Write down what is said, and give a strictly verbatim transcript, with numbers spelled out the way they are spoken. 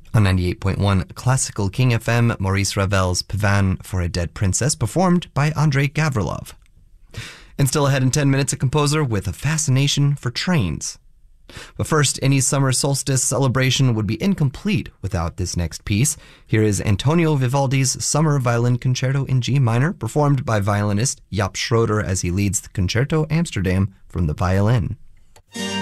On ninety-eight point one Classical King F M, Maurice Ravel's Pavane for a Dead Princess, performed by Andrei Gavrilov. And still ahead in ten minutes, a composer with a fascination for trains. But first, any summer solstice celebration would be incomplete without this next piece. Here is Antonio Vivaldi's Summer Violin Concerto in G minor, performed by violinist Jaap Schroeder as he leads the Concerto Amsterdam from the violin.